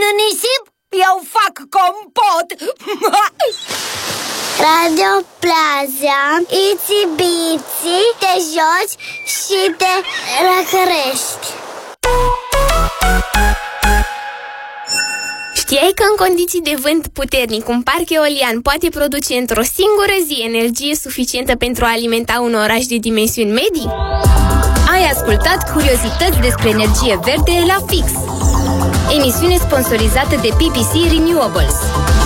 nisip, eu fac compot. Radio Plaza, Itsy Bitsy, te joci și te răcărești. Știai că în condiții de vânt puternic un parc eolian poate produce într-o singură zi energie suficientă pentru a alimenta un oraș de dimensiuni medii? Ai ascultat curiozități despre energie verde la Fix, emisiune sponsorizată de PPC Renewables.